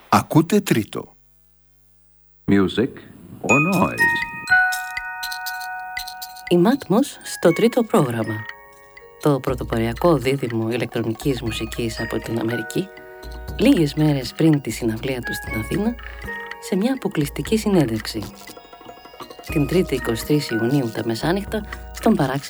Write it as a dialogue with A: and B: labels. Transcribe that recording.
A: Ακούτε τρίτο.
B: Music or noise.
C: Η Matmos στο τρίτο πρόγραμμα. Το πρωτοποριακό δίδυμο ηλεκτρονικής μουσικής από την Αμερική, λίγες μέρες πριν τη συναυλία του στην Αθήνα, σε μια αποκλειστική συνέντευξη. Την 3η 23 Ιουνίου τα μεσάνυχτα στον παράξενο